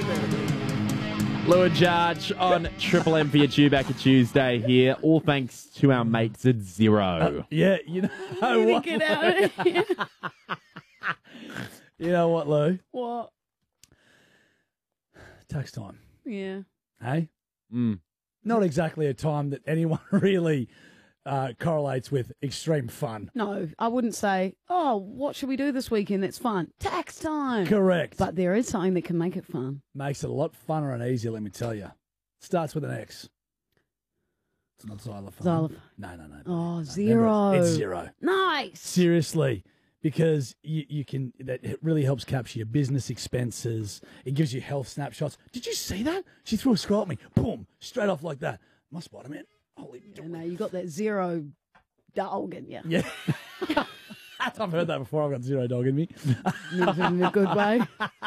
Lou and Jarge on Triple M for your Chewbacca Tuesday here. All thanks to our mates at Zero. Yeah, you know what? Get out of here. You know what, Lou? What? Tax time. Yeah. Hey? Not exactly a time that anyone really correlates with extreme fun. No, I wouldn't say, oh, what should we do this weekend that's fun? Tax time. Correct. But there is something that can make it fun. Makes it a lot funner and easier, let me tell you. Starts with an X. It's not xylophone. Xylophone. No. Oh, No, zero. remember, it's zero. Nice. Seriously. Because you can, that it really helps capture your business expenses. It gives you health snapshots. Did you see that? She threw a scroll at me. Boom. Straight off like that. My Spider-Man. Holy No, you got that zero dog in you. Yeah. I've heard that before. I've got zero dog in me. In a good way.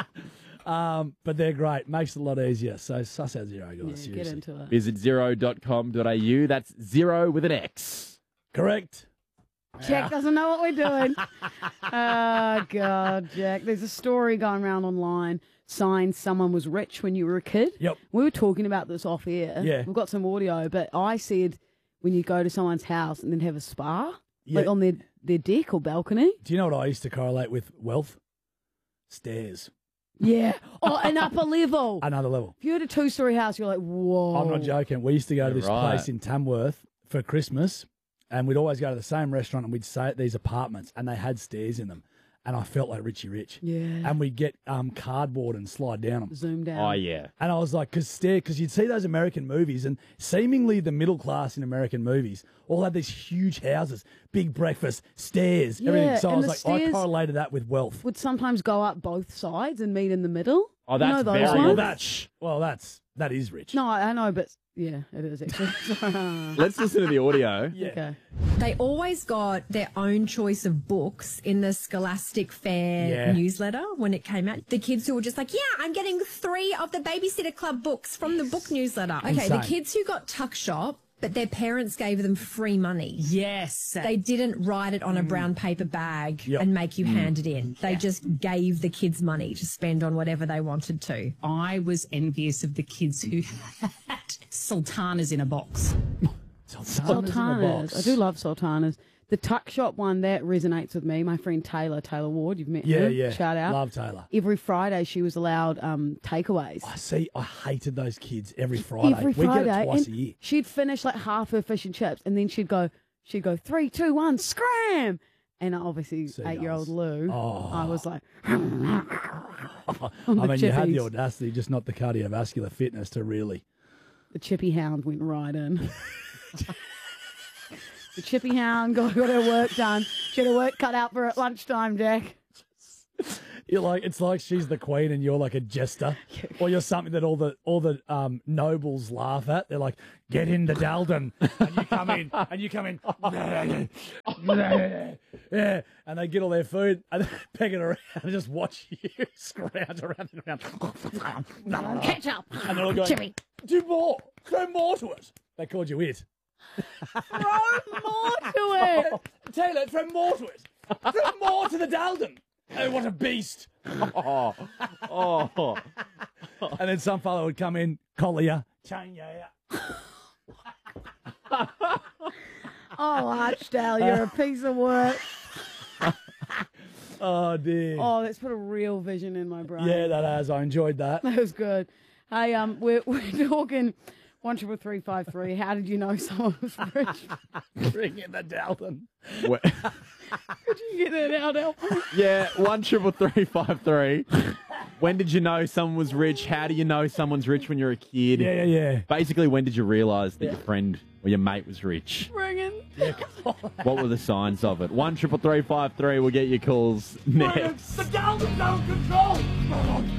But they're great. Makes it a lot easier. So suss out Zero, guys. Yeah, Seriously. get into it. Visit zero.com.au. That's zero with an X. Correct. Jack doesn't know what we're doing. Oh, God, Jack. There's a story going around online. Signs someone was rich when you were a kid. Yep. We were talking about this off air. Yeah. We've got some audio, but I said when you go to someone's house and then have a spa, like Yeah. on their deck or balcony. Do you know what I used to correlate with wealth? Stairs. Yeah. Oh, an upper level. Another level. If you had a 2-story house, you're like, whoa. I'm not joking. We used to go to Yeah, this right. place in Tamworth for Christmas, and we'd always go to the same restaurant, and we'd stay at these apartments, and they had stairs in them. And I felt like Richie Rich. Yeah. And we'd get cardboard and slide down them. Zoom down. Oh, yeah. And I was like, because you'd see those American movies, and seemingly the middle class in American movies all had these huge houses, big breakfast, stairs, everything. Yeah, So I and was the like, I stairs correlated that with wealth. would sometimes go up both sides and meet in the middle. Oh, You that's know those very ones? That is rich. No, I know, but yeah, it is actually. Let's listen to the audio. Yeah. Okay. They always got their own choice of books in the Scholastic Fair Yeah. newsletter when it came out. The kids who were just like, yeah, I'm getting 3 of the Babysitter Club books from the book newsletter. Okay, Insane. the kids who got Tuck Shop, but their parents gave them free money. Yes. They didn't write it on a brown paper bag Yep. and make you hand it in. They just gave the kids money to spend on whatever they wanted to. I was envious of the kids who had sultanas in a box. Sultanas in a Sultanas. box. I do love sultanas. The tuck shop one, that resonates with me. My friend Taylor Ward, you've met Yeah, her. yeah. Shout out. Love Taylor. Every Friday she was allowed takeaways. I see. I hated those kids every Friday. Every We Friday. get it twice and a year. she'd finish like half her fish and chips and then she'd go 3, 2, 1, scram. And obviously Seagulls. 8-year-old Lou, Oh. I was like, I mean, you had the audacity, just not the cardiovascular fitness to really. the chippy hound went right in. The chippy hound got her work done. She had her work cut out for her at lunchtime, Jack. You're like, it's like she's the queen and you're like a jester, or you're something that all the nobles laugh at. They're like, get into Dalden, and you come in, yeah, and they get all their food and they peg it around and just watch you scrounge around and around. Catch up. And they're all going, Chippy. do more, throw more to it. They called you it. Throw more to it. Taylor, throw more to it. Throw more to the Dalden. Oh, what a beast. Oh. And then some fellow would come in, collar you, chain you out. Oh, Archdale, you're a piece of work. Oh, dear. Oh, that's put a real vision in my brain. Yeah, that has. I enjoyed that. That was good. Hey, we're talking 13353. How did you know someone was rich? Bring in the Dalton. Could you get that out, Al? Yeah, 13353. When did you know someone was rich? How do you know someone's rich when you're a kid? Yeah. Basically, when did you realise that your friend or your mate was rich? Ringing. What were the signs of it? 13353. We'll get your calls next. The Dalton's out of control.